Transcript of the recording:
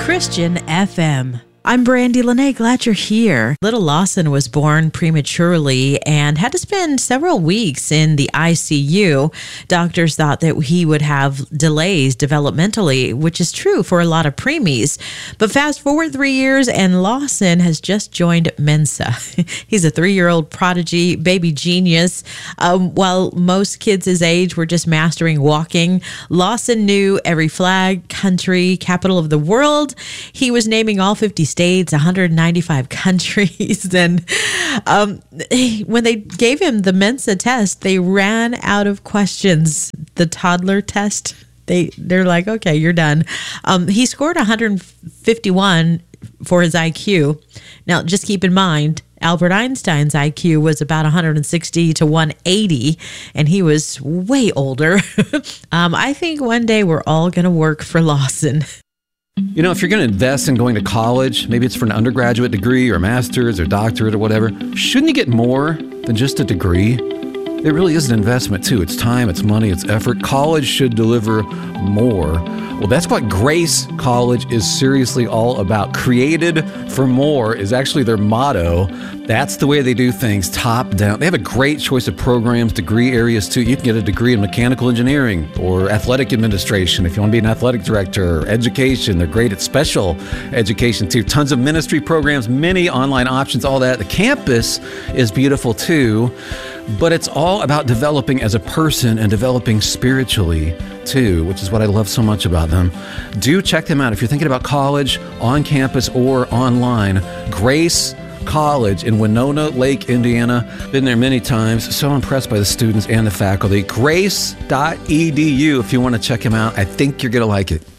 Christian FM. I'm Brandy Lene. Glad you're here. Little Lawson was born prematurely and had to spend several weeks in the ICU. Doctors thought that he would have delays developmentally, which is true for a lot of preemies. But fast forward 3 years and Lawson has just joined Mensa. He's a 3-year-old prodigy, baby genius. While most kids his age were just mastering walking, Lawson knew every flag, country, capital of the world. He was naming all 50 states, 195 countries. And when they gave him the Mensa test, they ran out of questions. The toddler test, they're like, okay, you're done. He scored 151 for his IQ. Now, just keep in mind, Albert Einstein's IQ was about 160 to 180, and he was way older. I think one day we're all going to work for Lawson. You know, if you're going to invest in going to college, maybe it's for an undergraduate degree or a master's or doctorate or whatever, shouldn't you get more than just a degree? It really is an investment too. It's time, it's money, it's effort. College should deliver more. Well, that's what Grace College is seriously all about. Created for more is actually their motto. That's the way they do things, top down. They have a great choice of programs, degree areas too. You can get a degree in mechanical engineering or athletic administration if you want to be an athletic director, or education. They're great at special education too. Tons of ministry programs, many online options, all that. The campus is beautiful too. But it's all about developing as a person and developing spiritually too, which is what I love so much about them. Do check them out if you're thinking about college, on campus or online. Grace College in Winona Lake, Indiana. Been there many times. So impressed by the students and the faculty. Grace.edu if you want to check them out. I think you're going to like it.